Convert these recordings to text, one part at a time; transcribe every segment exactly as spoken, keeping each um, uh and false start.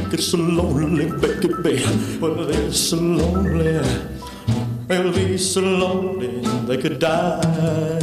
get so lonely, baby. Well, they're so lonely. They'll be so lonely they could die.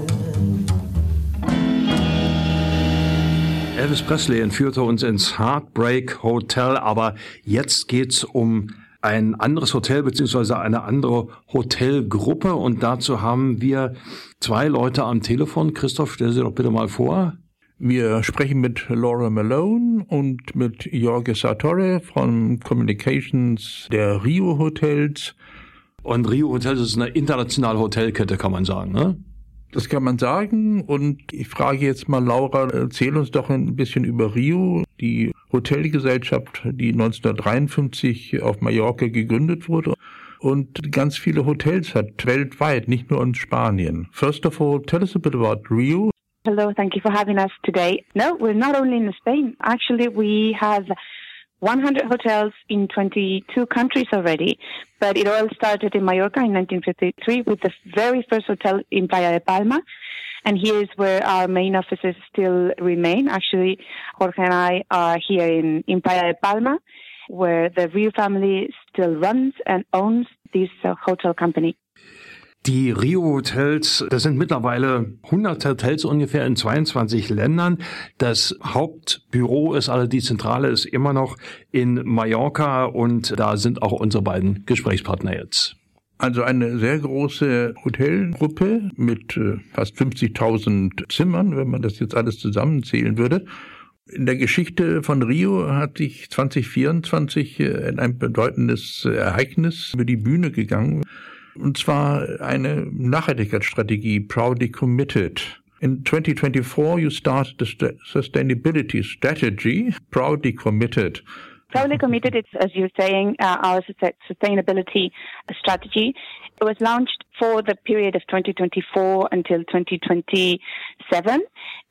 Elvis Presley entführte uns ins Heartbreak Hotel, aber jetzt geht's um ein anderes Hotel beziehungsweise eine andere Hotelgruppe und dazu haben wir zwei Leute am Telefon. Christoph, stell sie doch bitte mal vor. Wir sprechen mit Laura Malone und mit Jorge Sartore von Communications der Rio Hotels. Und Rio Hotels ist eine internationale Hotelkette, kann man sagen, ne? Das kann man sagen und ich frage jetzt mal Laura, erzähl uns doch ein bisschen über Rio, die Hotelgesellschaft, die neunzehnhundertdreiundfünfzig auf Mallorca gegründet wurde und ganz viele Hotels hat weltweit, nicht nur in Spanien. First of all, tell us a bit about Rio. Hello, thank you for having us today. No, we're not only in Spain. Actually, we have one hundred hotels in twenty-two countries already, but it all started in Mallorca in nineteen fifty-three with the very first hotel in Playa de Palma, and here is where our main offices still remain. Actually, Jorge and I are here in, in Playa de Palma, where the Rio family still runs and owns this uh, hotel company. Die Rio Hotels, das sind mittlerweile hundert Hotels ungefähr in zweiundzwanzig Ländern. Das Hauptbüro ist, also die Zentrale ist immer noch in Mallorca und da sind auch unsere beiden Gesprächspartner jetzt. Also eine sehr große Hotelgruppe mit äh, fast fünfzigtausend Zimmern, wenn man das jetzt alles zusammenzählen würde. In der Geschichte von Rio hat sich zwanzig vierundzwanzig äh, ein bedeutendes Ereignis über die Bühne gegangen. Und zwar eine Nachhaltigkeitsstrategie, Proudly Committed. In twenty twenty-four, you started the sustainability strategy, Proudly Committed. Proudly Committed, it's, as you're saying, uh, our sustainability strategy. It was launched for the period of twenty twenty-four until twenty twenty-seven.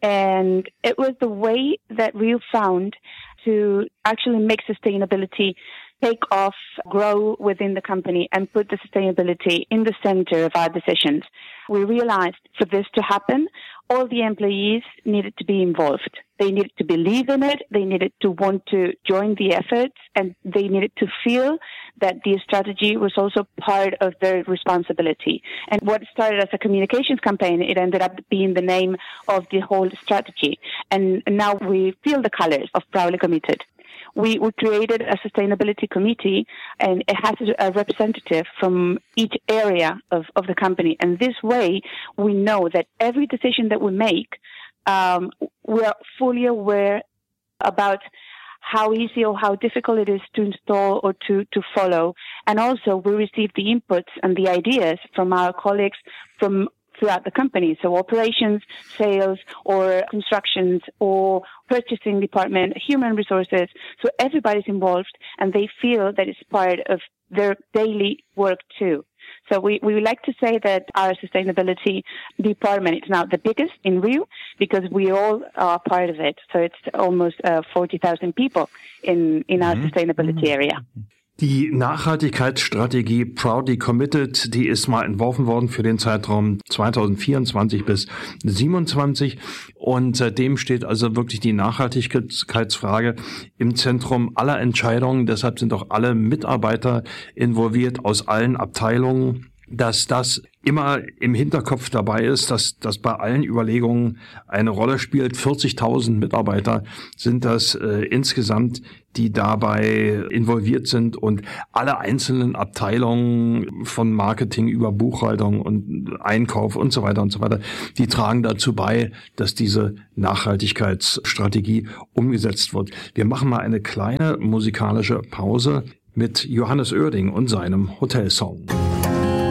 And it was the way that Rio found to actually make sustainability take off, grow within the company, and put the sustainability in the center of our decisions. We realized for this to happen, all the employees needed to be involved. They needed to believe in it, they needed to want to join the efforts, and they needed to feel that the strategy was also part of their responsibility. And what started as a communications campaign, it ended up being the name of the whole strategy. And now we feel the colors of Proudly Committed. We, we created a sustainability committee, and it has a representative from each area of, of the company. And this way, we know that every decision that we make, um, we are fully aware about how easy or how difficult it is to install or to, to follow. And also, we receive the inputs and the ideas from our colleagues from throughout the company. So operations, sales, or constructions, or purchasing department, human resources. So everybody's involved and they feel that it's part of their daily work too. So we, we would like to say that our sustainability department is now the biggest in Rio because we all are part of it. So it's almost uh, forty thousand people in, in our mm-hmm. sustainability area. Die Nachhaltigkeitsstrategie Proudly Committed, die ist mal entworfen worden für den Zeitraum zwanzig vierundzwanzig bis siebenundzwanzig und seitdem steht also wirklich die Nachhaltigkeitsfrage im Zentrum aller Entscheidungen. Deshalb sind auch alle Mitarbeiter involviert aus allen Abteilungen, dass das immer im Hinterkopf dabei ist, dass das bei allen Überlegungen eine Rolle spielt. vierzigtausend Mitarbeiter sind das äh, insgesamt, die dabei involviert sind und alle einzelnen Abteilungen von Marketing über Buchhaltung und Einkauf und so weiter und so weiter, die tragen dazu bei, dass diese Nachhaltigkeitsstrategie umgesetzt wird. Wir machen mal eine kleine musikalische Pause mit Johannes Oerding und seinem Hotelsong.